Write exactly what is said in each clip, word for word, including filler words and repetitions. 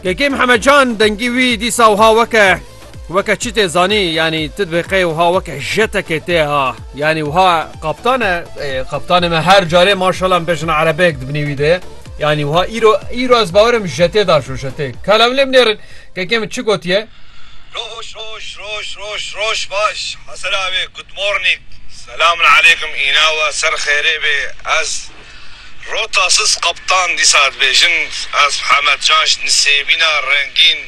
كيكي محمد جان دنگي وي ديسا وها وكا وكا تشتي زاني يعني تدبقي وها وكا جتك تيها يعني وها قبطانة قبطانة ما هر جاري ما شاء الله بجنا عربيك دبني ويده يعني وها ايرو ايرو از باورم جتي داشو جتي كلام لي منيرن كيكي من چي گوتيه روش روش روش روش روش باش حسن ابي جود مورنينج سلام عليكم ايناوا سر خيري بي از روتاسız قبطان دي ساعت بيجن از محمد جانش نسيبينا رنگين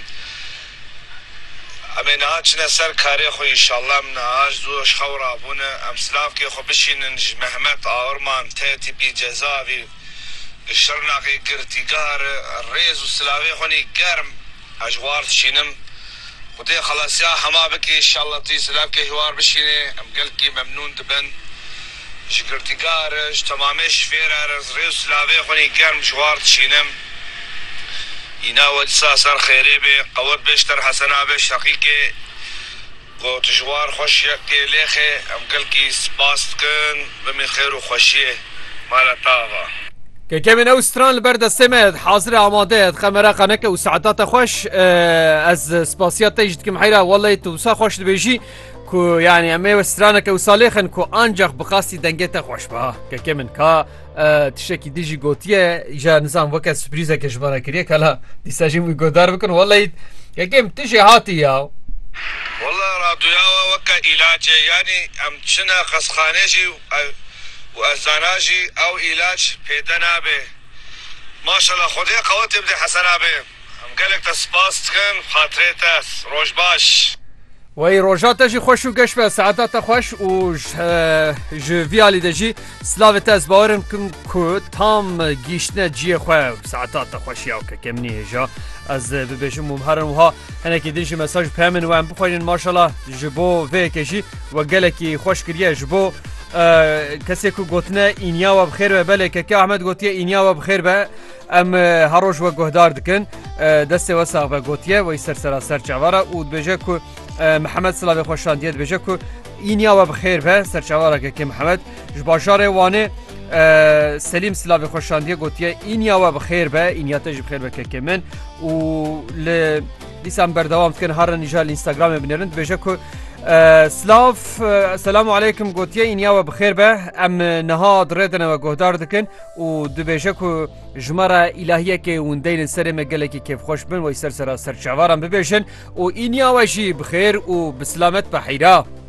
امين هاتشنا سر كاري خو ان شاء الله من هاش زوش خورا ابونا ام سلاف كي خو بشين محمد اورمان تاتي بي جزاوي الشرناقي كرتيقار الريز والسلاوي خوني قرم اجوار تشينم ودي خلاص يا حما بكي ان شاء الله تي سلاف كي هوار بشيني ام قلكي ممنون دبن شكرتيقارش تمامش فيرا ريز سلاوي خوني قرم جوار تشينم اینا و ساسر خیری به قوت بیشتر حسنا به شقیقه و تجوار خوشیه که لیخه ام قل کی سپاس کن بمی خیر و خوشیه مالا تاوا که کمین اوستران لبرد سمد حاضر آماده خمره قنک و ساعتات خوش از سپاسیات تجد که محیره والله توسا خوش دبیجی کو يعني امي وسترانه كو صالحن كو انجخ بخاصي دنگته خوش با که كمن كا تشكي ديجي غوتيه جا نظام وكا سبريزه كجبره كريه كلا ديساجي مي غدار بكن والله كم تجي هاتي يا والله رادو يا وكا علاج يعني ام شنا خسخانجي وازاناجي او علاج بيدنا به ما شاء الله خدي قوت بدي حسنا به ام قالك تسباس كن خاطرتس روش باش وی روژات جی خوش و گش به ساعتات خوش و جویالی دجی سلاوت از باورم کم که تام گیشنه جی خواه ساعتات خوش یاو که کم نیه جا از ببیشم ممهرن وها هنه که دیجی مساج پیمن و هم بخواین ماشالله جبو وی کشی و گله که خوش کریه جبو کسی که گوتنه اینیا و بخیر و بله که که احمد گوتیه اینیا و بخیر به ام هروش و گهدار دکن دست وساق و گوتیه و سر سر سر چواره و بجه که محمد سلاوی خوشاندیت بجه که اینیا و بخیر به سر چواره که محمد جباشار وانه سلیم سلاوی خوشاندیه گوتیه اینیا و بخیر به اینیا تج بخیر به که من و ل دیسم بردوام کن هر نجال اینستاگرام بنرند بجه که سلاف السلام علیکم گوتیه اینیا و بخیر به ام نهاد ردن و گهدار دکن و دبیجه که جمره الهیه که وندین سر مگله که کیف خوش بن و سر سر سر چوارم ببیشن و اینیا و جی بخیر و بسلامت بحیره